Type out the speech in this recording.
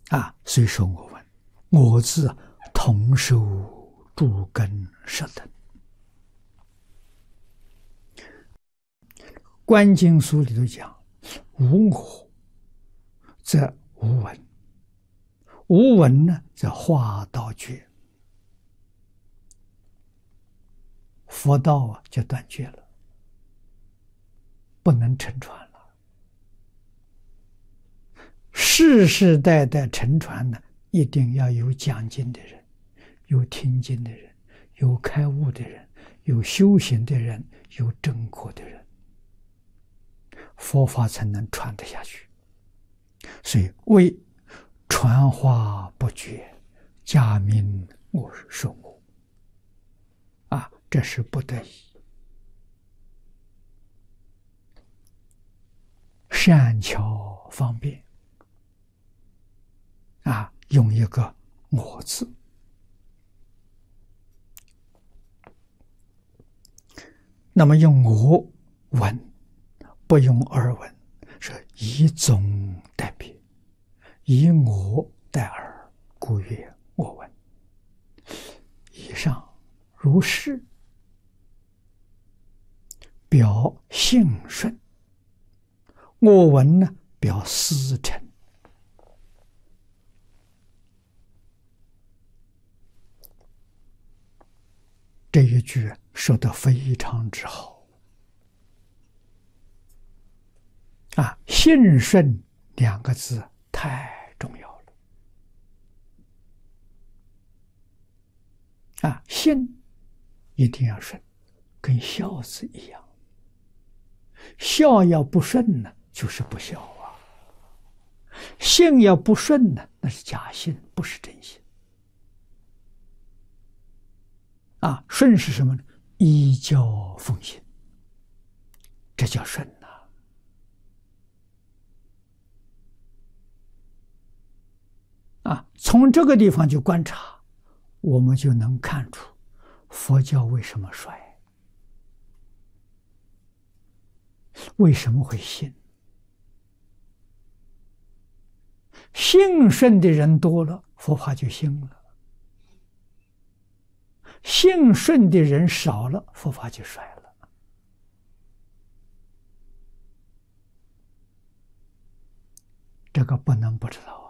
虽说我闻，我自同受诸根摄等。观经书里头讲，无我则无闻，无闻呢则化道绝，佛道就断绝了，不能承传了。世世代代承传呢，一定要有讲经的人，有听经的人，有开悟的人，有修行的人，有正果的人，佛法才能传得下去。所以为传化不绝，假名我受我，这是不得已。善巧方便用一个我字。那么用我闻，不用耳闻，是以宗代别，以我代耳，故曰我闻。以上如是，表性顺，我闻呢表思成。这一句说得非常之好性顺两个字太重要了性一定要顺，跟孝字一样，孝要不顺呢就是不孝性要不顺呢那是假性，不是真性顺是什么呢？依教奉行，这叫顺从这个地方去观察，我们就能看出佛教为什么衰，为什么会兴。兴顺的人多了，佛法就兴了；兴顺的人少了，佛法就衰了。这个不能不知道。